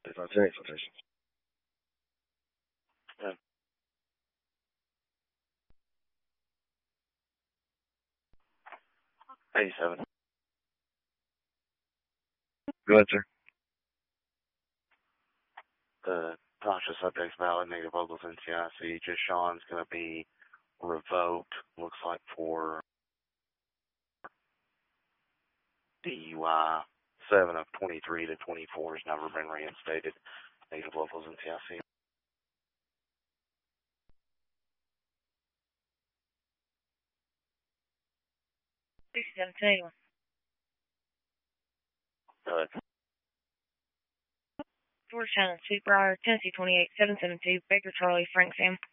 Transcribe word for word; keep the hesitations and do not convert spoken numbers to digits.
If I ten exaltations. Yeah. eighty-seven. Go ahead, sir. The noxious subject's valid, negative vocals N C I C. Just Sean's going to be revoked, looks like, for D U I. seven of twenty-three to twenty-four has never been reinstated. Negative vocals N C I C. sixty-seven eighty-one. Go ahead. George Channel, Sweetbriar, Tennessee twenty-eight, seven seven two, Baker Charlie, Frank Sam.